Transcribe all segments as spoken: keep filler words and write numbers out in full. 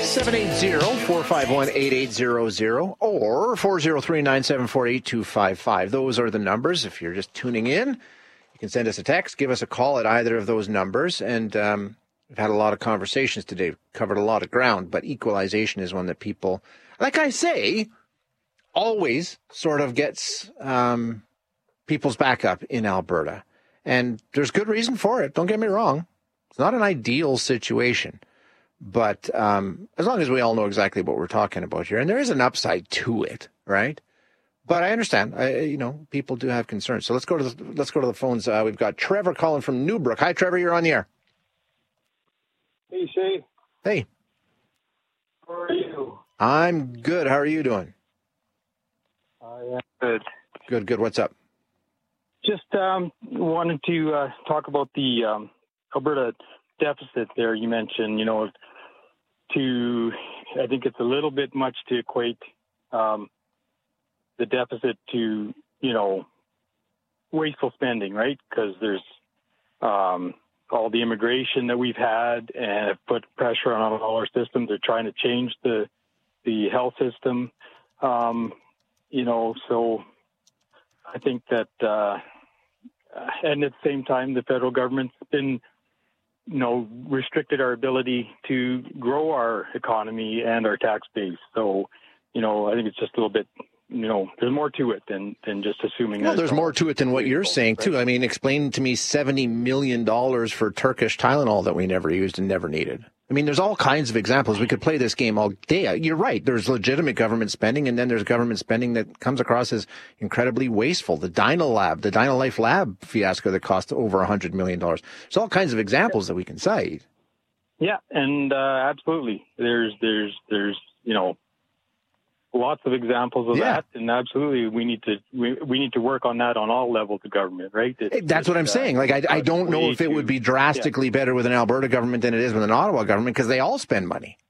seven eight zero, four five one, eight eight zero zero or four zero three, nine seven four, eight two five five. Those are the numbers. If you're just tuning in, you can send us a text, give us a call at either of those numbers. And um, we've had a lot of conversations today, covered a lot of ground, but equalization is one that people, like I say, always sort of gets um, people's back up in Alberta. And there's good reason for it. Don't get me wrong. It's not an ideal situation. But um, as long as we all know exactly what we're talking about here, and there is an upside to it, right? But I understand, I, you know, people do have concerns. So let's go to the let's go to the phones. Uh, we've got Trevor calling from Newbrook. Hi, Trevor. You're on the air. Hey, Shay. Hey. How are you? I'm good. How are you doing? I am good. Good. Good. What's up? Just um, wanted to uh, talk about the um, Alberta deficit there. You mentioned, you know, to, I think it's a little bit much to equate um, the deficit to, you know, wasteful spending, right? Because there's um, all the immigration that we've had and have put pressure on all our systems. They're trying to change the the health system, um, you know, so I think that, uh, and at the same time, the federal government's been, you know, restricted our ability to grow our economy and our tax base. So, you know, I think it's just a little bit, you know, there's more to it than, than just assuming. Well, that there's more to it than what you're saying, right? too. I mean, explain to me seventy million dollars for Turkish Tylenol that we never used and never needed. I mean, there's all kinds of examples. We could play this game all day. You're right. There's legitimate government spending, and then there's government spending that comes across as incredibly wasteful. The Dynalab, the Dynalife Lab fiasco that cost over one hundred million dollars. There's all kinds of examples that we can cite. Yeah, and uh, absolutely. There's, there's, there's, you know, lots of examples of yeah. that, and absolutely we need to we, we need to work on that on all levels of government, right? It's, That's what I'm uh, saying. Like, I, I don't know if it to, would be drastically yeah. better with an Alberta government than it is with an Ottawa government because they all spend money.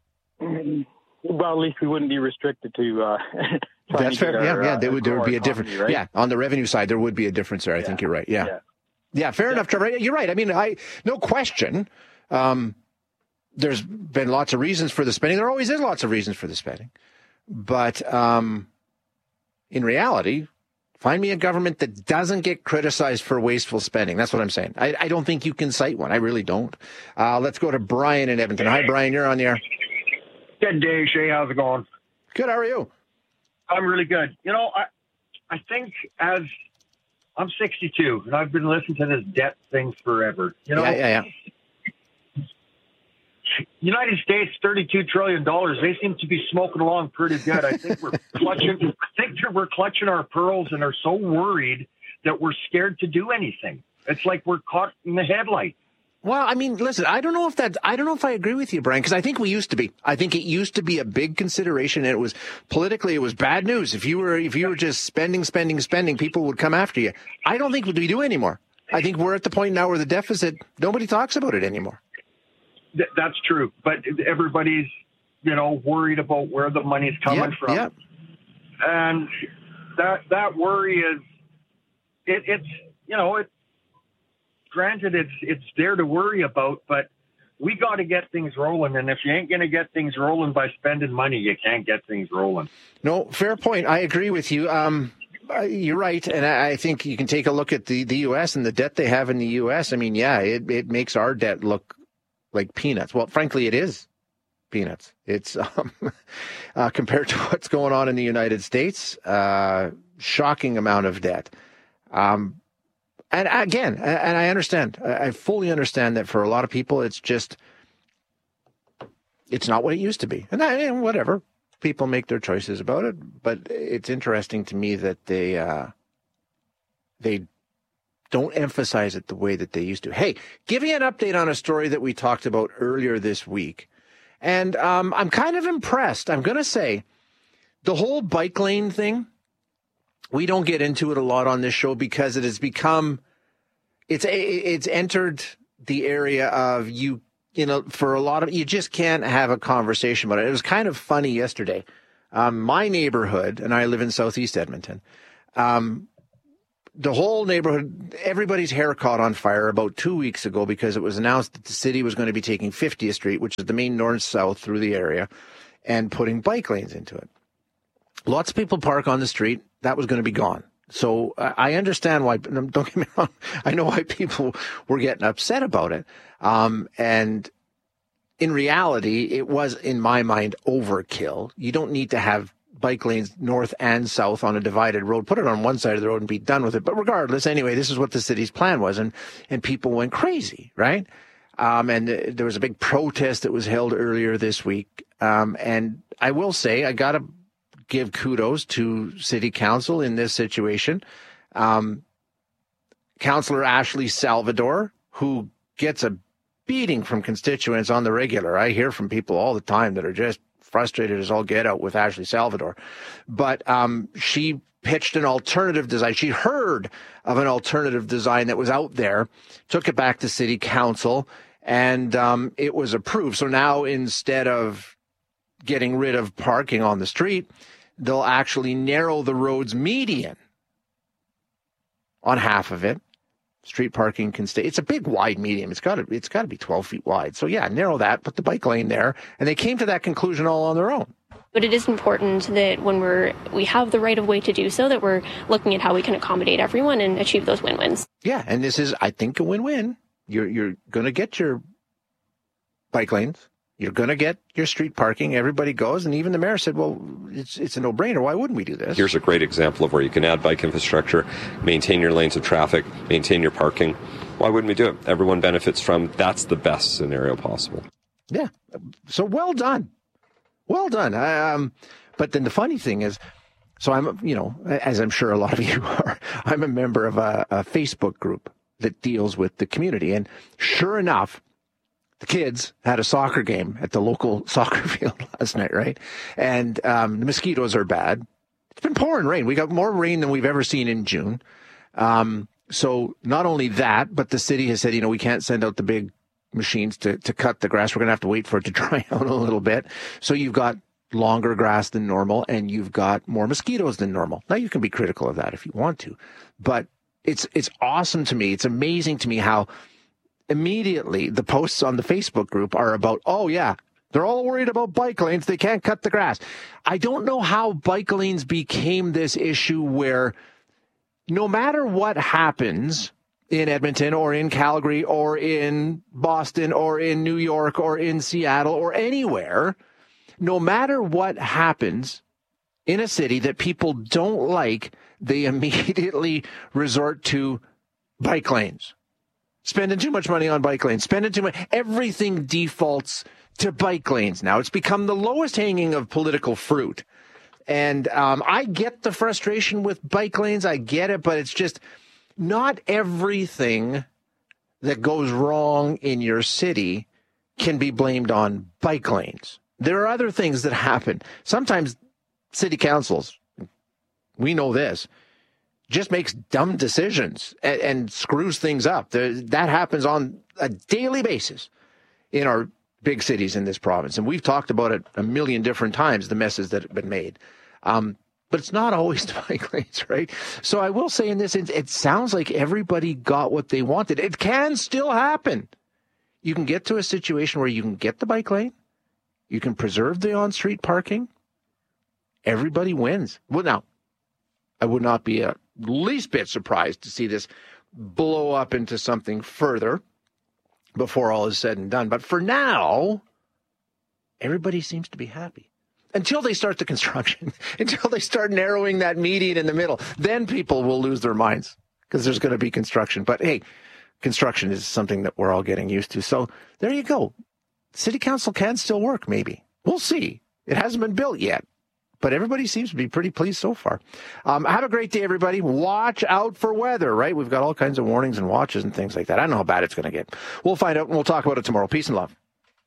Well, at least we wouldn't be restricted to. Uh, That's fair. Our, yeah, yeah. Uh, there would there would be a difference. Right? Yeah, on the revenue side, there would be a difference there. I yeah. think you're right. Yeah, yeah. yeah fair yeah. enough, Trevor. You're right. I mean, I no question. Um, there's been lots of reasons for the spending. There always is lots of reasons for the spending. But um, in reality, find me a government that doesn't get criticized for wasteful spending. That's what I'm saying. I, I don't think you can cite one. I really don't. Uh, let's go to Brian in Edmonton. Hi, Brian. You're on the air. Good day, Shay. How's it going? Good. How are you? I'm really good. You know, I I think as I'm sixty-two, and I've been listening to this debt thing forever. You know, yeah, yeah, yeah. United States, thirty-two trillion dollars. They seem to be smoking along pretty good. I think we're clutching. I think we're clutching our pearls and are so worried that we're scared to do anything. It's like we're caught in the headlights. Well, I mean, listen, I don't know if that, I don't know if I agree with you, Brian, because I think we used to be. I think it used to be a big consideration, and it was politically, it was bad news. If you were, if you were just spending, spending, spending, people would come after you. I don't think we do anymore. I think we're at the point now where the deficit, nobody talks about it anymore. That's true, but everybody's, you know, worried about where the money's coming yep, from, yep. and that that worry is, it, it's you know, it. Granted, it's it's there to worry about, but we got to get things rolling, and if you ain't going to get things rolling by spending money, you can't get things rolling. No, fair point. I agree with you. Um, you're right, and I think you can take a look at the the U S and the debt they have in the U S. I mean, yeah, it it makes our debt look like peanuts. Well, frankly, it is peanuts. It's um, uh, compared to what's going on in the United States, uh, shocking amount of debt. Um, and again, and I understand, I fully understand that for a lot of people, it's just, it's not what it used to be. And, I, and whatever, people make their choices about it. But it's interesting to me that they, uh, they don't emphasize it the way that they used to. Hey, give you an update on a story that we talked about earlier this week. And um, I'm kind of impressed. I'm going to say the whole bike lane thing, we don't get into it a lot on this show because it has become, it's it's entered the area of you, you know, for a lot of, you just can't have a conversation about it. It was kind of funny yesterday. Um, my neighborhood, and I live in Southeast Edmonton, um, the whole neighborhood, everybody's hair caught on fire about two weeks ago because it was announced that the city was going to be taking fiftieth Street, which is the main north-south through the area, and putting bike lanes into it. Lots of people park on the street. That was going to be gone. So uh, I understand why, don't get me wrong, I know why people were getting upset about it. Um, and in reality, it was, in my mind, overkill. You don't need to have bike lanes north and south on a divided road. Put it on one side of the road and be done with it. But regardless, anyway, this is what the city's plan was. And, and people went crazy, right? Um, and uh, there was a big protest that was held earlier this week. Um, and I will say, I got to give kudos to City Council in this situation. Um, Councillor Ashley Salvador, who gets a beating from constituents on the regular. I hear from people all the time that are just frustrated as all get out with Ashley Salvador. But um, she pitched an alternative design. She heard of an alternative design that was out there, took it back to City Council, and um, it was approved. So now instead of getting rid of parking on the street, they'll actually narrow the road's median on half of it. Street parking can stay. It's a big, wide median. It's got to. It's got to be twelve feet wide. So yeah, narrow that. Put the bike lane there, and they came to that conclusion all on their own. But it is important that when we're we have the right of way to do so, that we're looking at how we can accommodate everyone and achieve those win-wins. Yeah, and this is, I think, a win-win. You're you're going to get your bike lanes. You're going to get your street parking. Everybody goes. And even the mayor said, well, it's it's a no-brainer. Why wouldn't we do this? Here's a great example of where you can add bike infrastructure, maintain your lanes of traffic, maintain your parking. Why wouldn't we do it? Everyone benefits from, that's the best scenario possible. Yeah. So well done. Well done. Um, but then the funny thing is, so I'm, you know, as I'm sure a lot of you are, I'm a member of a, a Facebook group that deals with the community. And sure enough, the kids had a soccer game at the local soccer field last night, right? And um, the mosquitoes are bad. It's been pouring rain. We got more rain than we've ever seen in June. Um, so not only that, but the city has said, you know, we can't send out the big machines to, to cut the grass. We're going to have to wait for it to dry out a little bit. So you've got longer grass than normal, and you've got more mosquitoes than normal. Now, you can be critical of that if you want to, but it's it's awesome to me. It's amazing to me how immediately the posts on the Facebook group are about, oh, yeah, they're all worried about bike lanes. They can't cut the grass. I don't know how bike lanes became this issue where no matter what happens in Edmonton or in Calgary or in Boston or in New York or in Seattle or anywhere, no matter what happens in a city that people don't like, they immediately resort to bike lanes. Spending too much money on bike lanes, spending too much. Everything defaults to bike lanes now. It's become the lowest hanging of political fruit. And um, I get the frustration with bike lanes. I get it, but it's just not everything that goes wrong in your city can be blamed on bike lanes. There are other things that happen. Sometimes city councils, we know this, just makes dumb decisions and, and screws things up. There, that happens on a daily basis in our big cities in this province. And we've talked about it a million different times, the messes that have been made. Um, but it's not always the bike lanes, right? So I will say in this, it, it sounds like everybody got what they wanted. It can still happen. You can get to a situation where you can get the bike lane. You can preserve the on-street parking. Everybody wins. Well, now, I would not be a least bit surprised to see this blow up into something further before all is said and done. But for now, everybody seems to be happy. Until they start the construction, until they start narrowing that median in the middle, then people will lose their minds because there's going to be construction. But hey, construction is something that we're all getting used to. So there you go. City council can still work, maybe. We'll see. It hasn't been built yet. But everybody seems to be pretty pleased so far. Um, have a great day, everybody. Watch out for weather, right? We've got all kinds of warnings and watches and things like that. I don't know how bad it's going to get. We'll find out, and we'll talk about it tomorrow. Peace and love.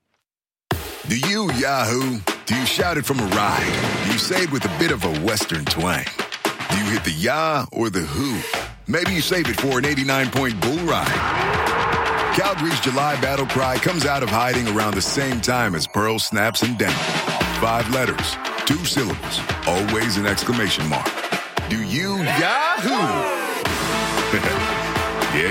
Do you Yahoo? Do you shout it from a ride? Do you say it with a bit of a Western twang? Do you hit the Yah or the Who? Maybe you save it for an eighty-nine point bull ride. Calgary's July battle cry comes out of hiding around the same time as Pearl snaps and Denver. Five letters. Two syllables, always an exclamation mark. Do you Yahoo?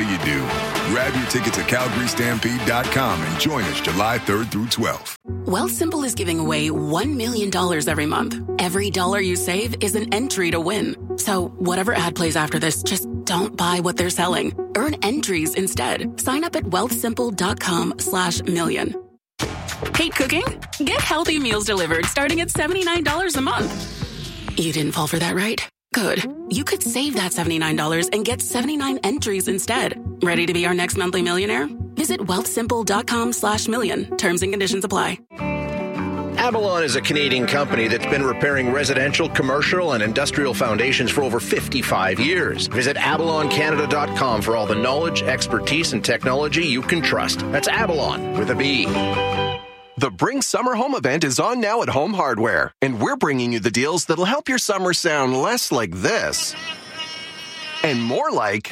you do. Grab your tickets at Calgary Stampede dot com and join us July third through twelfth. Wealthsimple is giving away one million dollars every month. Every dollar you save is an entry to win. So whatever ad plays after this, just don't buy what they're selling. Earn entries instead. Sign up at wealthsimple.com slash million. Hate cooking? Get healthy meals delivered starting at seventy-nine dollars a month. You didn't fall for that, right? Good. You could save that seventy-nine dollars and get seventy-nine entries instead. Ready to be our next monthly millionaire? Visit wealthsimple.com slash million. Terms and conditions apply. Avalon is a Canadian company that's been repairing residential, commercial, and industrial foundations for over fifty-five years. Visit avalon canada dot com for all the knowledge, expertise, and technology you can trust. That's Avalon with a B. The Bring Summer Home event is on now at Home Hardware, and we're bringing you the deals that'll help your summer sound less like this and more like...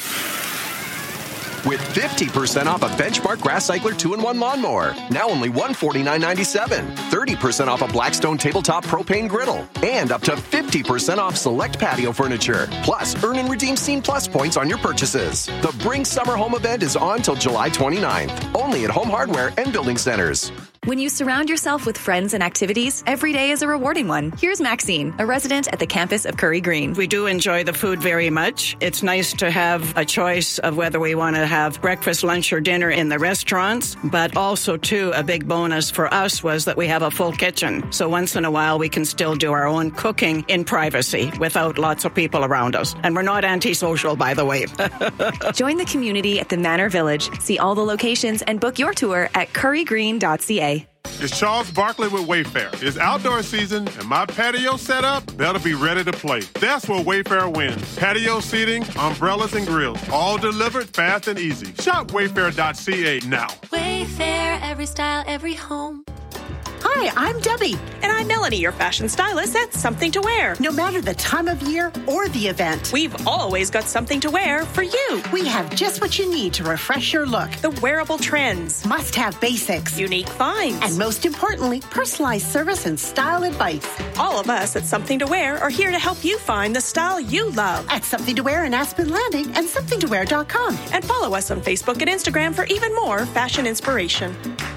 with fifty percent off a Benchmark Grass Cycler two in one lawnmower, now only one hundred forty-nine dollars and ninety-seven cents. thirty percent off a Blackstone tabletop propane griddle, and up to fifty percent off select patio furniture. Plus, earn and redeem Scene Plus points on your purchases. The Bring Summer Home event is on till July twenty-ninth, only at Home Hardware and Building Centers. When you surround yourself with friends and activities, every day is a rewarding one. Here's Maxine, a resident at the campus of Curry Green. We do enjoy the food very much. It's nice to have a choice of whether we want to have breakfast, lunch, or dinner in the restaurants, but also, too, a big bonus for us was that we have a full kitchen. So once in a while, we can still do our own cooking in privacy without lots of people around us. And we're not antisocial, by the way. Join the community at the Manor Village. See all the locations and book your tour at curry green dot c a. It's Charles Barkley with Wayfair. It's outdoor season, and my patio set up, that'll be ready to play. That's where Wayfair wins. Patio seating, umbrellas, and grills, all delivered fast and easy. Shop wayfair dot c a now. Wayfair, every style, every home. Hi, I'm Debbie. And I'm Melanie, your fashion stylist at Something to Wear. No matter the time of year or the event, we've always got something to wear for you. We have just what you need to refresh your look. The wearable trends. Must-have basics. Unique finds. And most importantly, personalized service and style advice. All of us at Something to Wear are here to help you find the style you love. At Something to Wear in Aspen Landing and something to wear dot com. And follow us on Facebook and Instagram for even more fashion inspiration.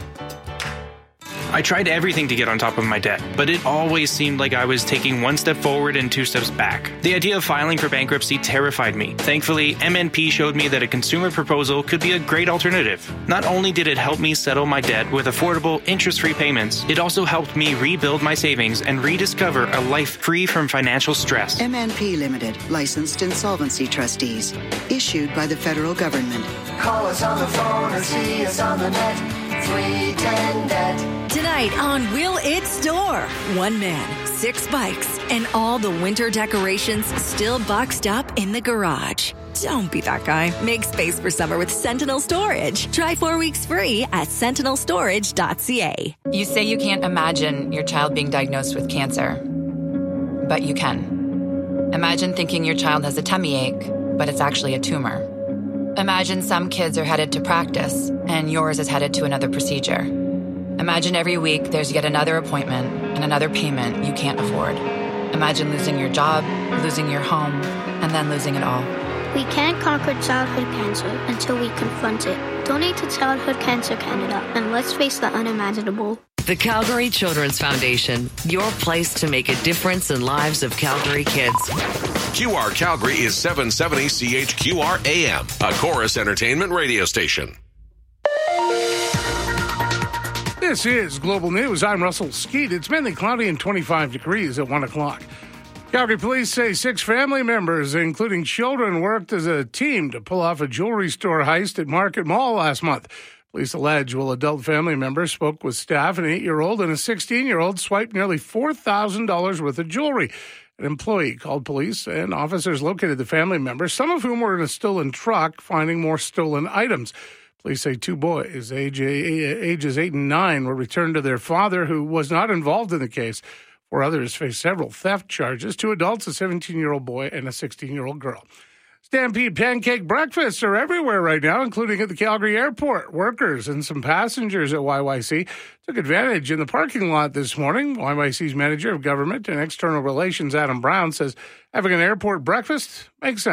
I tried everything to get on top of my debt, but it always seemed like I was taking one step forward and two steps back. The idea of filing for bankruptcy terrified me. Thankfully, M N P showed me that a consumer proposal could be a great alternative. Not only did it help me settle my debt with affordable, interest-free payments, it also helped me rebuild my savings and rediscover a life free from financial stress. M N P Limited, licensed insolvency trustees, issued by the federal government. Call us on the phone or see us on the net. three ten net. Tonight on Will It Store. One man, six bikes, and all the winter decorations still boxed up in the garage. Don't be that guy. Make space for summer with Sentinel Storage. Try four weeks free at sentinel storage dot c a. You say you can't imagine your child being diagnosed with cancer, but you can. Imagine thinking your child has a tummy ache, but it's actually a tumor. Imagine some kids are headed to practice, and yours is headed to another procedure. Imagine every week there's yet another appointment and another payment you can't afford. Imagine losing your job, losing your home, and then losing it all. We can't conquer childhood cancer until we confront it. Donate to Childhood Cancer Canada, and let's face the unimaginable. The Calgary Children's Foundation, your place to make a difference in lives of Calgary kids. Q R Calgary is seven seventy C H Q R A M, a Chorus Entertainment radio station. This is Global News. I'm Russell Skeet. It's mainly cloudy and twenty-five degrees at one o'clock. Calgary police say six family members, including children, worked as a team to pull off a jewelry store heist at Market Mall last month. Police allege while adult family members spoke with staff, an eight-year-old and a sixteen-year-old swiped nearly four thousand dollars worth of jewelry. An employee called police, and officers located the family members, some of whom were in a stolen truck, finding more stolen items. Police say two boys, age, ages eight and nine, were returned to their father, who was not involved in the case. Four others face several theft charges. Two adults, a seventeen-year-old boy and a sixteen-year-old girl. Stampede pancake breakfasts are everywhere right now, including at the Calgary airport. Workers and some passengers at Y Y C took advantage in the parking lot this morning. Y Y C's Manager of Government and External Relations, Adam Brown, says having an airport breakfast makes sense.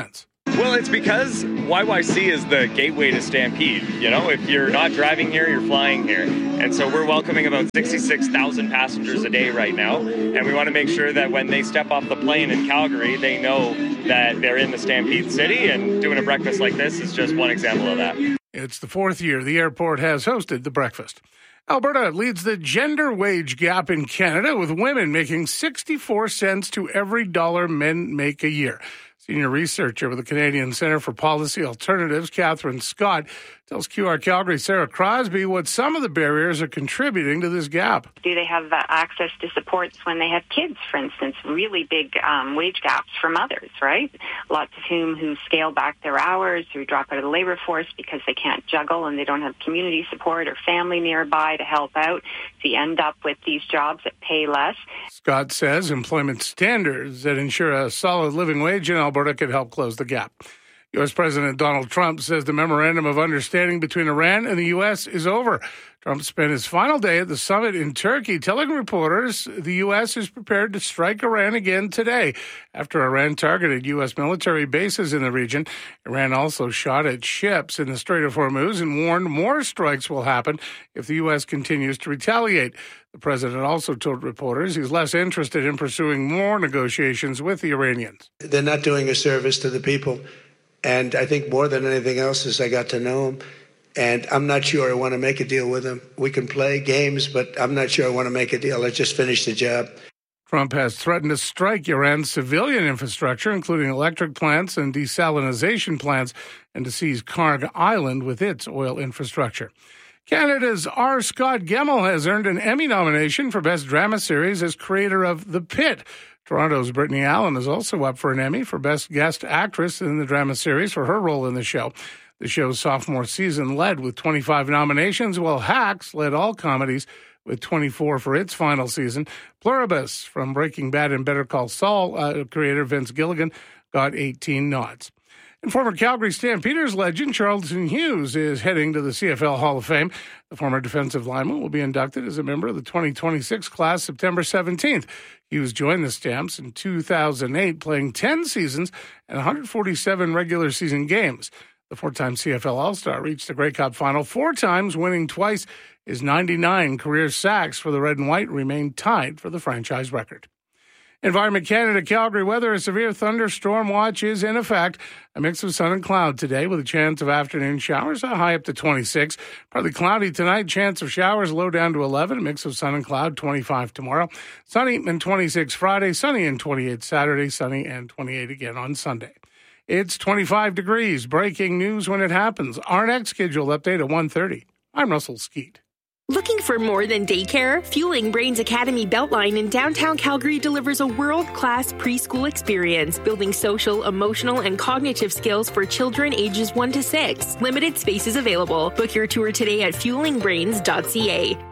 Well, it's because Y Y C is the gateway to Stampede. You know, if you're not driving here, you're flying here. And so we're welcoming about sixty-six thousand passengers a day right now. And we want to make sure that when they step off the plane in Calgary, they know that they're in the Stampede City, and doing a breakfast like this is just one example of that. It's the fourth year the airport has hosted the breakfast. Alberta leads the gender wage gap in Canada, with women making sixty-four cents to every dollar men make a year. Senior researcher with the Canadian Centre for Policy Alternatives, Catherine Scott, tells Q R Calgary Sarah Crosby what some of the barriers are contributing to this gap. Do they have uh, access to supports when they have kids, for instance? Really big um, wage gaps for mothers, right? Lots of whom who scale back their hours, who drop out of the labor force because they can't juggle and they don't have community support or family nearby to help out. So you end up with these jobs that pay less. Scott says employment standards that ensure a solid living wage in Alberta could help close the gap. U S. President Donald Trump says the memorandum of understanding between Iran and the U S is over. Trump spent his final day at the summit in Turkey telling reporters the U S is prepared to strike Iran again today after Iran targeted U S military bases in the region. Iran also shot at ships in the Strait of Hormuz and warned more strikes will happen if the U S continues to retaliate. The president also told reporters he's less interested in pursuing more negotiations with the Iranians. They're not doing a service to the people. And I think more than anything else is I got to know them. And I'm not sure I want to make a deal with them. We can play games, but I'm not sure I want to make a deal. Let's just finish the job. Trump has threatened to strike Iran's civilian infrastructure, including electric plants and desalination plants, and to seize Karg Island with its oil infrastructure. Canada's R. Scott Gemmell has earned an Emmy nomination for Best Drama Series as creator of The Pit. Toronto's Brittany Allen is also up for an Emmy for Best Guest Actress in the drama series for her role in the show. The show's sophomore season led with twenty-five nominations, while Hacks led all comedies with twenty-four for its final season. Pluribus from Breaking Bad and Better Call Saul uh, creator Vince Gilligan got eighteen nods. And former Calgary Stampeders legend Charlton Hughes is heading to the C F L Hall of Fame. The former defensive lineman will be inducted as a member of the twenty twenty-six class September seventeenth. Hughes joined the Stamps in two thousand eight, playing ten seasons and one hundred forty-seven regular season games. The four-time C F L All-Star reached the Grey Cup final four times, winning twice. His ninety-nine career sacks for the Red and White remained tied for the franchise record. Environment Canada Calgary weather, a severe thunderstorm watch is in effect. A mix of sun and cloud today with a chance of afternoon showers, a high up to twenty-six. Partly cloudy tonight, chance of showers, low down to eleven. A mix of sun and cloud, twenty-five tomorrow. Sunny and twenty-six Friday, sunny and twenty-eight Saturday, sunny and twenty-eight again on Sunday. It's twenty-five degrees. Breaking news when it happens. Our next scheduled update at one thirty. I'm Russell Skeet. Looking for more than daycare? Fueling Brains Academy Beltline in downtown Calgary delivers a world-class preschool experience, building social, emotional, and cognitive skills for children ages one to six. Limited spaces available. Book your tour today at fueling brains dot c a.